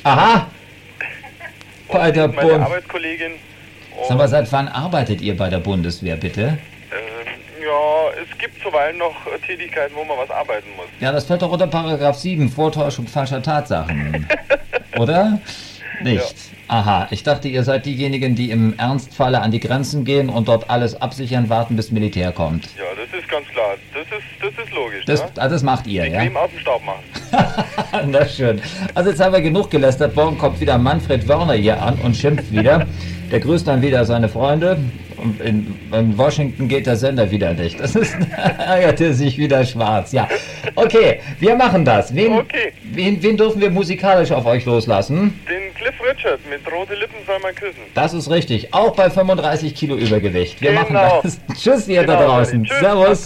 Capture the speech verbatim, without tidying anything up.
Aha! Bei der meine Bund. Arbeitskollegin. Sag mal, seit wann arbeitet ihr bei der Bundeswehr, bitte? Ähm, ja, es gibt zuweilen noch äh, Tätigkeiten, wo man was arbeiten muss. Ja, das fällt doch unter Paragraph sieben, Vortäuschung falscher Tatsachen. Oder? Nicht. Aha, ich dachte, ihr seid diejenigen, die im Ernstfalle an die Grenzen gehen und dort alles absichern, warten, bis Militär kommt. Ja, das ist ganz klar. Das ist, das ist logisch. Das, ne? ah, das macht ihr, ja? Bequem aus dem Staub machen. Na schön. Also jetzt haben wir genug gelästert. Morgen kommt wieder Manfred Wörner hier an und schimpft wieder. Der grüßt dann wieder seine Freunde. Und in, in Washington geht der Sender wieder nicht. Das ist, ärgert er sich wieder schwarz. Ja, okay, wir machen das. Wen, Okay. wen, wen dürfen wir musikalisch auf euch loslassen? Den Cliff Richard mit Rote Lippen soll man küssen. Das ist richtig. Auch bei fünfunddreißig Kilo Übergewicht. Wir Genau. machen das. Tschüss, ihr da Genau, draußen. Tschüss. Servus.